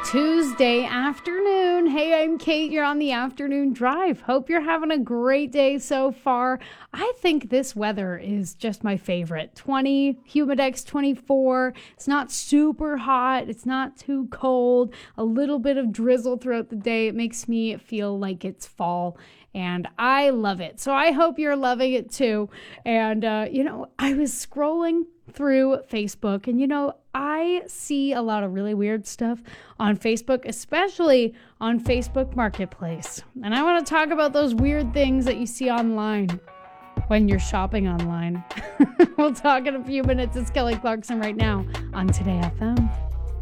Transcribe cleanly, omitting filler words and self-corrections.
Tuesday afternoon. Hey, I'm Kate. You're on the afternoon drive. Hope you're having a great day so far. I think this weather is just my favorite. 20, Humidex 24. It's not super hot. It's not too cold. A little bit of drizzle throughout the day. It makes me feel like it's fall. And I love it. So I hope you're loving it too. And, I was scrolling through Facebook and, I see a lot of really weird stuff on Facebook, especially on Facebook Marketplace. And I want to talk about those weird things that you see online when you're shopping online. We'll talk in a few minutes. It's Kelly Clarkson right now on Today FM.